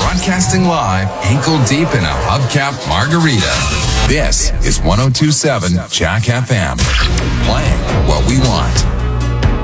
Broadcasting live, ankle deep in a hubcap margarita. This is 1027 Jack FM. Playing what we want.